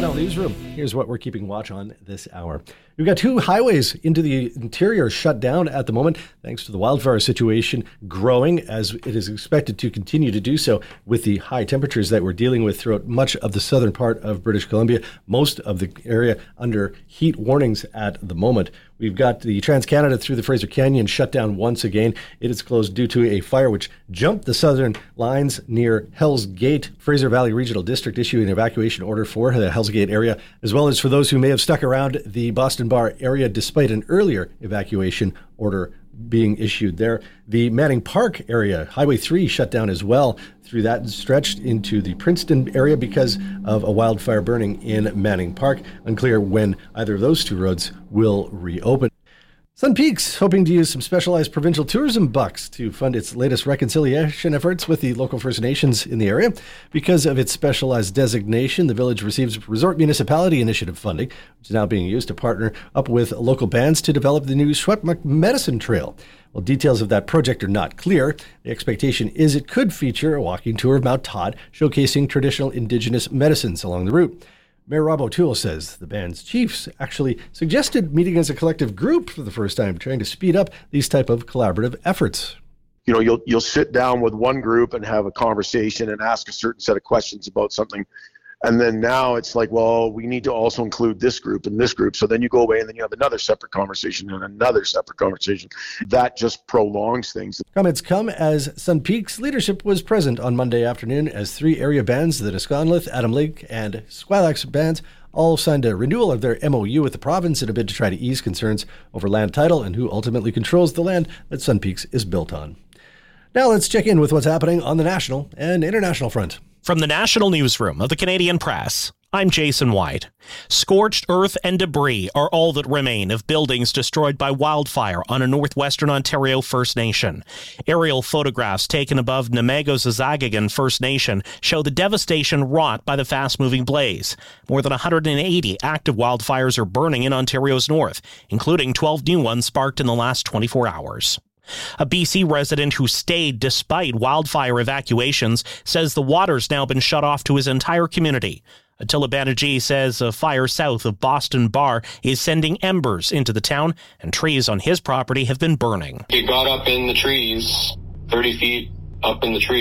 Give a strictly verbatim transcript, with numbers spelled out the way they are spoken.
Channel Newsroom. Here's what we're keeping watch on this hour. We've got two highways into the interior shut down at the moment, thanks to the wildfire situation growing, as it is expected to continue to do so with the high temperatures that we're dealing with throughout much of the southern part of British Columbia, most of the area under heat warnings at the moment. We've got the Trans-Canada through the Fraser Canyon shut down once again. It is closed due to a fire which jumped the southern lines near Hells Gate. Fraser Valley Regional District issued an evacuation order for the Hells Gate area, as well as for those who may have stuck around the Boston Bar area despite an earlier evacuation order being issued there. The Manning Park area, Highway three, shut down as well through that stretched into the Princeton area because of a wildfire burning in Manning Park. Unclear when either of those two roads will reopen. Sun Peaks hoping to use some specialized provincial tourism bucks to fund its latest reconciliation efforts with the local First Nations in the area. Because of its specialized designation, the village receives Resort Municipality Initiative funding, which is now being used to partner up with local bands to develop the new Secwepemc Medicine Trail. While details of that project are not clear, the expectation is it could feature a walking tour of Mount Todd, showcasing traditional Indigenous medicines along the route. Mayor Rob O'Toole says the band's chiefs actually suggested meeting as a collective group for the first time, trying to speed up these type of collaborative efforts. You know, you'll you'll sit down with one group and have a conversation and ask a certain set of questions about something. And then now it's like, well, we need to also include this group and this group. So then you go away and then you have another separate conversation and another separate conversation. That just prolongs things. Comments come as Sun Peaks leadership was present on Monday afternoon as three area bands, the Nisconlith, Adam Lake, and Squilax bands, all signed a renewal of their M O U with the province in a bid to try to ease concerns over land title and who ultimately controls the land that Sun Peaks is built on. Now let's check in with what's happening on the national and international front. From the National Newsroom of the Canadian Press, I'm Jason White. Scorched earth and debris are all that remain of buildings destroyed by wildfire on a northwestern Ontario First Nation. Aerial photographs taken above Namegos-Zagagan First Nation show the devastation wrought by the fast-moving blaze. More than one hundred eighty active wildfires are burning in Ontario's north, including twelve new ones sparked in the last twenty-four hours. A B C resident who stayed despite wildfire evacuations says the water's now been shut off to his entire community. Attila Banerjee says a fire south of Boston Bar is sending embers into the town, and trees on his property have been burning. It got up in the trees, thirty feet up in the trees.